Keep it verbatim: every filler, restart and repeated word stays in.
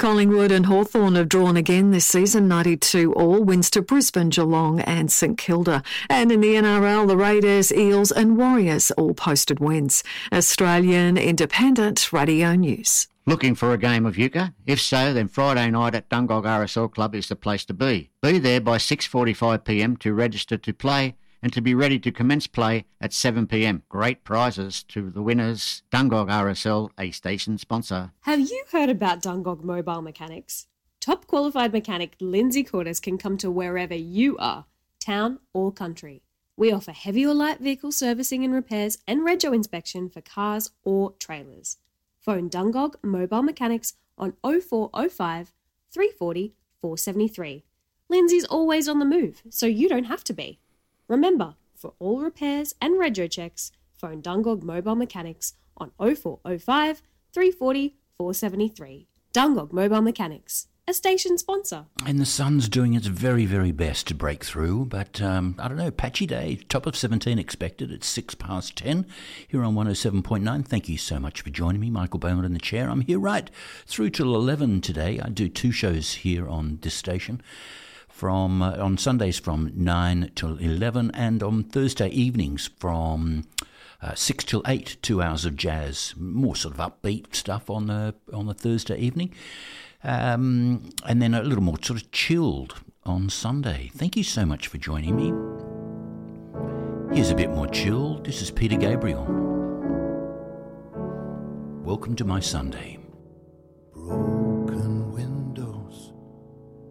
Collingwood and Hawthorn have drawn again this season, ninety-two all, wins to Brisbane, Geelong and St Kilda. And in the N R L, the Raiders, Eels and Warriors all posted wins. Australian Independent Radio News. Looking for a game of euchre? If so, then Friday night at Dungog R S L Club is the place to be. Be there by six forty-five p m to register to play and to be ready to commence play at seven p m. Great prizes to the winners. Dungog R S L, a station sponsor. Have you heard about Dungog Mobile Mechanics? Top qualified mechanic Lindsay Cordes can come to wherever you are, town or country. We offer heavy or light vehicle servicing and repairs and rego inspection for cars or trailers. Phone Dungog Mobile Mechanics on oh four oh five, three four oh, four seven three. Lindsay's always on the move, so you don't have to be. Remember, for all repairs and rego checks, phone Dungog Mobile Mechanics on oh four oh five, three four oh, four seven three. Dungog Mobile Mechanics, a station sponsor. And the sun's doing its very, very best to break through, but um, I don't know, patchy day, top of seventeen expected at six past ten here on one oh seven point nine. Thank you so much for joining me, Michael Bowman in the chair. I'm here right through till eleven today. I do two shows here on this station. From uh, on Sundays from nine till eleven, and on Thursday evenings from uh, six till eight, two hours of jazz, more sort of upbeat stuff on the on the Thursday evening, um, and then a little more sort of chilled on Sunday. Thank you so much for joining me. Here's a bit more chilled. This is Peter Gabriel. Welcome to my Sunday.